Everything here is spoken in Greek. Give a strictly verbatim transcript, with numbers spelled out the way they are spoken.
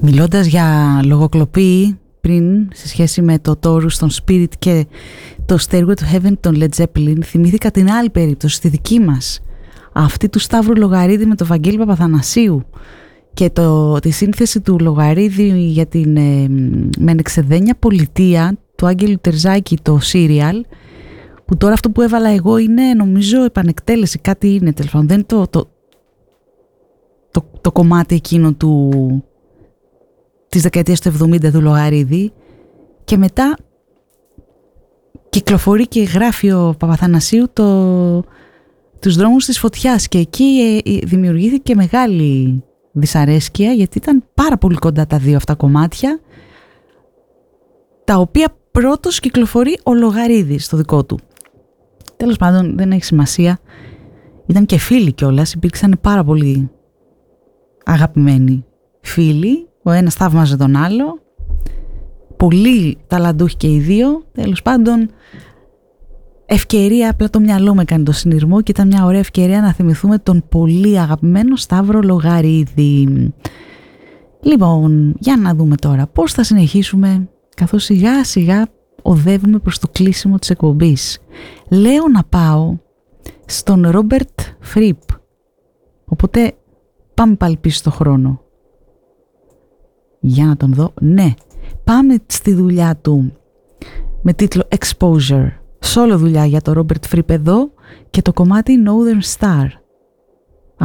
Μιλώντας για λογοκλοπή πριν σε σχέση με το Taurus των Spirit και το Stairway to Heaven των Led Zeppelin, θυμήθηκα την άλλη περίπτωση, τη δική μας, αυτή του Σταύρου Λογαρίδη με τον Βαγγέλη Παπαθανασίου και το, τη σύνθεση του Λογαρίδη για την ε, Μενεξεδένια Πολιτεία του Άγγελου Τερζάκη, το serial, που τώρα αυτό που έβαλα εγώ είναι νομίζω επανεκτέλεση, κάτι είναι τέλος πάντων, δεν το, το, το, το κομμάτι εκείνο του της δεκαετίας του εβδομήντα του Λογαρίδη, και μετά κυκλοφορεί και γράφει ο Παπαθανασίου το, τους δρόμους της φωτιάς, και εκεί ε, δημιουργήθηκε μεγάλη δυσαρέσκεια γιατί ήταν πάρα πολύ κοντά τα δύο αυτά κομμάτια, τα οποία πρώτος κυκλοφορεί ο Λογαρίδης στο δικό του. Τέλος πάντων, δεν έχει σημασία, ήταν και φίλοι κιόλας, υπήρξαν πάρα πολύ αγαπημένοι φίλοι, ο ένας θαύμαζε τον άλλο, πολύ ταλαντούχοι και οι δύο. Τέλος πάντων, ευκαιρία, απλά το μυαλό με έκανε το συνειρμό και ήταν μια ωραία ευκαιρία να θυμηθούμε τον πολύ αγαπημένο Σταύρο Λογαρίδη. Λοιπόν, για να δούμε τώρα πώς θα συνεχίσουμε, καθώς σιγά σιγά οδεύουμε προς το κλείσιμο της εκπομπής. Λέω να πάω στον Ρόμπερτ Φρίπ, οπότε πάμε πάλι πίσω στο χρόνο. Για να τον δω. Ναι, πάμε στη δουλειά του με τίτλο Exposure. Σόλο δουλειά για το Robert Fripp εδώ και το κομμάτι Northern Star.